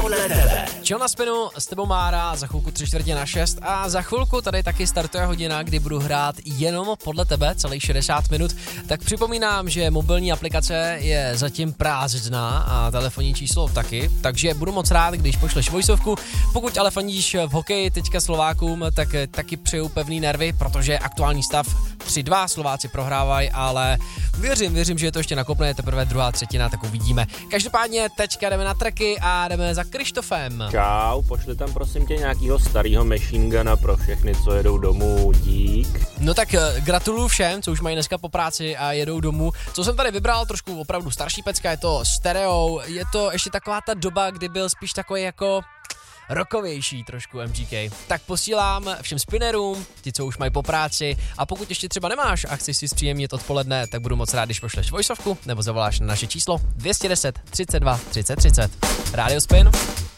podle tebe. Čo na spinu, s tebou Mára, za chvilku 5:45 a za chvilku tady taky startuje hodina, kdy budu hrát jenom podle tebe celých 60 minut. Tak připomínám, že mobilní aplikace je zatím prázdná a telefonní číslo taky, takže budu moc rád, když pošleš vojsovku. Pokud ale fandíš v hokeji teďka Slovákům, tak taky přeju pevný nervy, protože aktuální stav 3-2, Slováci prohrávají, ale věřím, že je to ještě nakopne, teprve druhá třetina, tak uvidíme. Každopádně teďka jdeme na tracky a jdeme za Krištofem. Čau, pošli tam prosím tě nějakýho starýho machine guna pro všechny, co jedou domů, dík. No tak gratuluju všem, co už mají dneska po práci a jedou domů. Co jsem tady vybral, trošku opravdu starší pecka, je to stereo, je to ještě taková ta doba, kdy byl spíš takový jako rockovější trošku MGK. Tak posílám všem spinnerům, ti, co už mají po práci, a pokud ještě třeba nemáš a chceš si zpříjemnit odpoledne, tak budu moc rád, když pošleš vojsovku nebo zavoláš na naše číslo 210 32 30 30. Radio Spin.